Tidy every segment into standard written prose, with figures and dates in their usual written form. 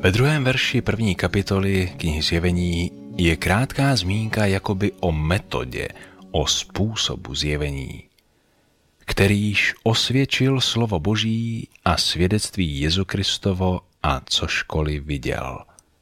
Ve 2. verši 1. kapitoly knihy Zjevení je krátká zmínka jakoby o metodě, o způsobu zjevení, kterýž osvědčil slovo Boží a svědectví Jezu Kristovo a cožkoliv viděl.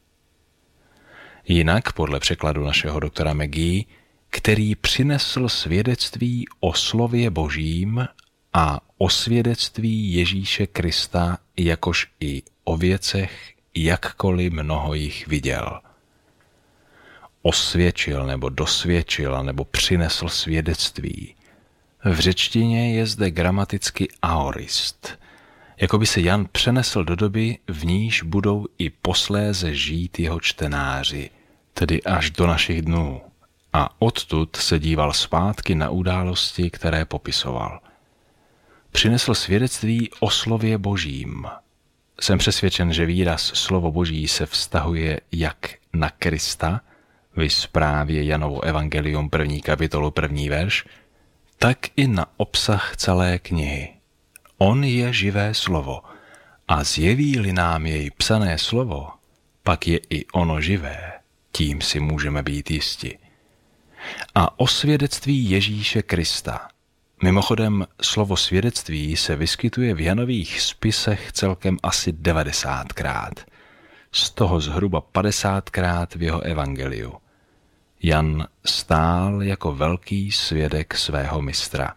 Jinak podle překladu našeho doktora McGee, který přinesl svědectví o slově Božím a o svědectví Ježíše Krista, jakož i o věcech, jakkoliv mnoho jich viděl. Osvědčil nebo dosvědčil nebo přinesl svědectví. V řečtině je zde gramaticky aorist, jako by se Jan přenesl do doby, v níž budou i posléze žít jeho čtenáři, tedy až do našich dnů. A odtud se díval zpátky na události, které popisoval. Přinesl svědectví o slově Božím. Jsem přesvědčen, že výraz slovo Boží se vztahuje jak na Krista, viz právě Janovo evangelium 1. kapitolu 1. verš, tak i na obsah celé knihy. On je živé slovo a zjeví-li nám jej psané slovo, pak je i ono živé, tím si můžeme být jisti. A o svědectví Ježíše Krista. Mimochodem, slovo svědectví se vyskytuje v Janových spisech celkem asi 90krát, z toho zhruba 50krát v jeho evangeliu. Jan stál jako velký svědek svého mistra.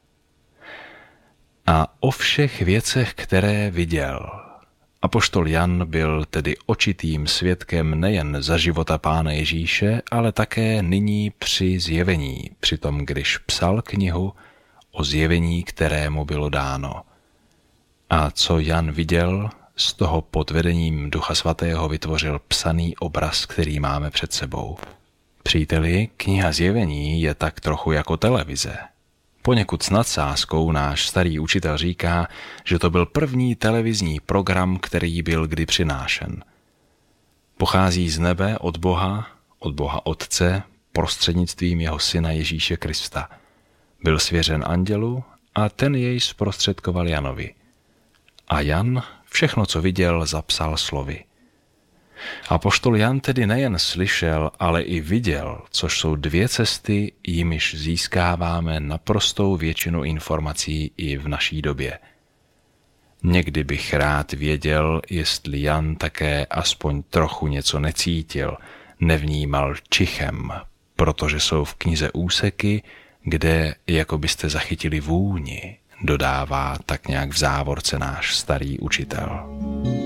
A o všech věcech, které viděl. Apoštol Jan byl tedy očitým svědkem nejen za života Pána Ježíše, ale také nyní při zjevení, přitom když psal knihu o zjevení, kterému bylo dáno. A co Jan viděl, z toho pod vedením Ducha Svatého vytvořil psaný obraz, který máme před sebou. Příteli, kniha Zjevení je tak trochu jako televize. Poněkud s nadsázkou náš starý učitel říká, že to byl první televizní program, který byl kdy přinášen. Pochází z nebe od Boha Otce, prostřednictvím jeho syna Ježíše Krista. Byl svěřen andělu a ten jej zprostředkoval Janovi. A Jan všechno, co viděl, zapsal slovy. Apoštol Jan tedy nejen slyšel, ale i viděl, což jsou 2 cesty, jimiž získáváme naprostou většinu informací i v naší době. Někdy bych rád věděl, jestli Jan také aspoň trochu něco necítil, nevnímal čichem, protože jsou v knize úseky, kde jako byste zachytili vůni, dodává tak nějak v závorce náš starý učitel.